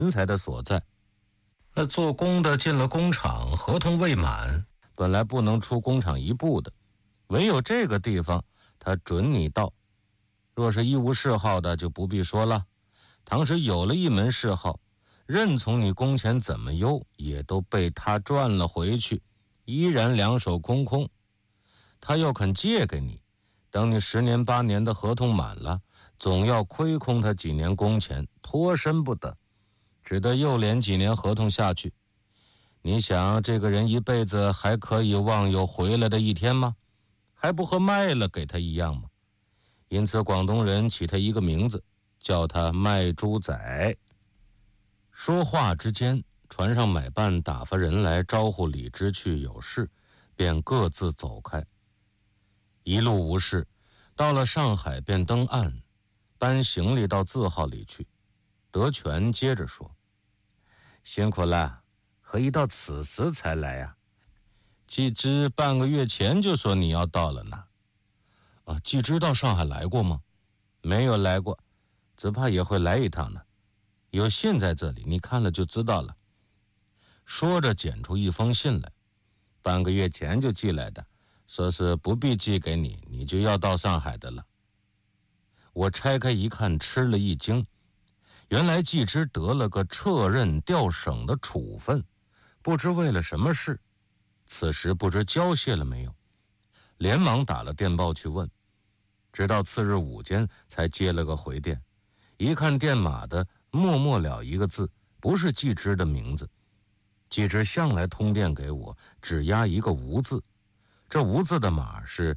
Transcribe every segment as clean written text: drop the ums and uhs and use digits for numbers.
人才的所在。那做工的进了工厂，合同未满，本来不能出工厂一步的，唯有这个地方他准你到。若是一无嗜好的就不必说了，倘使有了一门嗜好，任从你工钱怎么优，也都被他赚了回去，依然两手空空。他又肯借给你，等你10年8年的合同满了，总要亏空他几年工钱，脱身不得，只得又连几年合同下去。你想这个人一辈子还可以望有回来的一天吗？还不和卖了给他一样吗？因此广东人起他一个名字，叫他卖猪仔。说话之间，船上买办打发人来招呼李知去有事，便各自走开。一路无事，到了上海便登岸，搬行李到字号里去。德全接着说：辛苦了，何以到此时才来呀？季之半个月前就说你要到了呢。季之到上海来过吗？没有来过，只怕也会来一趟呢。有信在这里，你看了就知道了。说着捡出一封信来，半个月前就寄来的，说是不必寄给你，你就要到上海的了。我拆开一看，吃了一惊，原来季之得了个撤任调省的处分，不知为了什么事，此时不知交卸了没有，连忙打了电报去问，直到次日午间才接了个回电，一看电码的默默了一个字，不是季之的名字。季之向来通电给我，只押一个无字，这无字的码是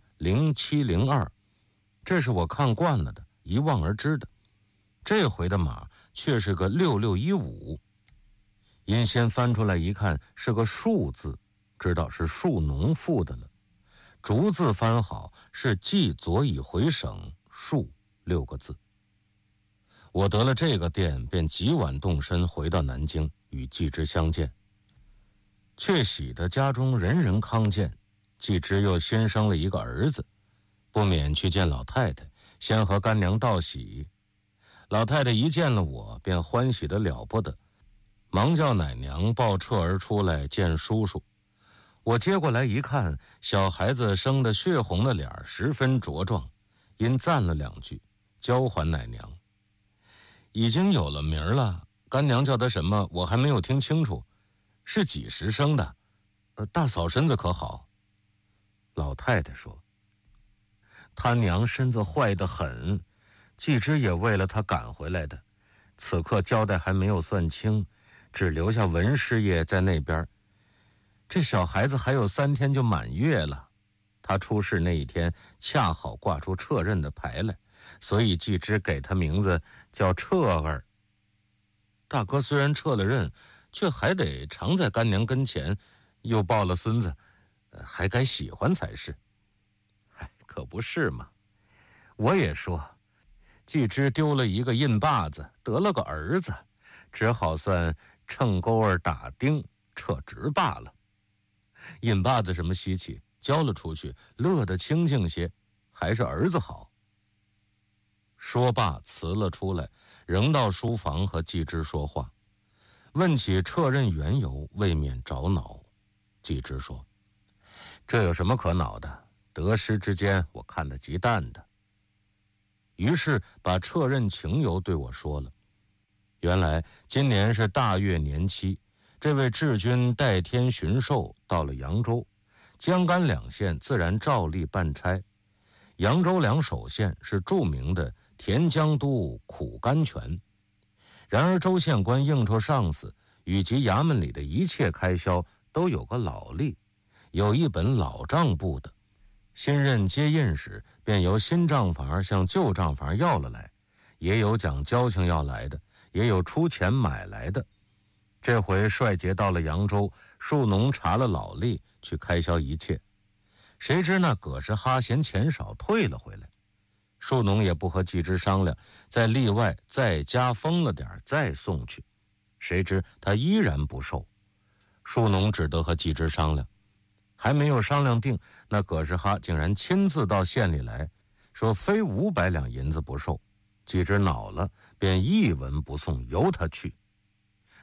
0702，这是我看惯了的，一望而知的。这回的码却是个6615，因先翻出来一看是个树字，知道是树农赋的了。竹字翻好，是季左以回省树6个字。我得了这个电，便极晚动身回到南京，与季之相见。却喜得家中人人康健，季之又新生了一个儿子，不免去见老太太，先和干娘道喜。老太太一见了我，便欢喜得了不得，忙叫奶娘抱彻儿出来见叔叔。我接过来一看，小孩子生得血红的脸，十分茁壮，因赞了2句，交还奶娘。已经有了名了，干娘叫他什么我还没有听清楚，是几时生的？大嫂身子可好？老太太说，他娘身子坏得很，季之也为了他赶回来的，此刻交代还没有算清，只留下文师爷在那边。这小孩子还有3天就满月了，他出事那一天恰好挂出撤任的牌来，所以季之给他名字叫彻儿。大哥虽然撤了任，却还得常在干娘跟前，又抱了孙子，还该喜欢才是。可不是嘛，我也说季之丢了一个印把子，得了个儿子，只好算秤钩儿打钉，撤职罢了。印把子什么稀奇，交了出去，乐得清静些，还是儿子好。说罢辞了出来，仍到书房和季之说话，问起撤任缘由，未免着恼。季之说，这有什么可恼的，得失之间我看得极淡的。于是把撤任情由对我说了。原来今年是大月年期，这位治军代天巡狩到了扬州，江甘2县自然照例办差。扬州2守县是著名的田江都苦甘泉，然而州县官应酬上司，以及衙门里的一切开销都有个老例，有一本老账簿的。新任接印时，便由新账房向旧账房要了来，也有讲交情要来的，也有出钱买来的。这回帅杰到了扬州，树农查了老例，去开销一切。谁知那葛氏哈嫌钱少，退了回来。树农也不和季之商量，在例外再加封了点再送去。谁知他依然不受，树农只得和季之商量。还没有商量定，那葛氏哈竟然亲自到县里来，说非500两银子不受。季之恼了，便一文不送，由他去。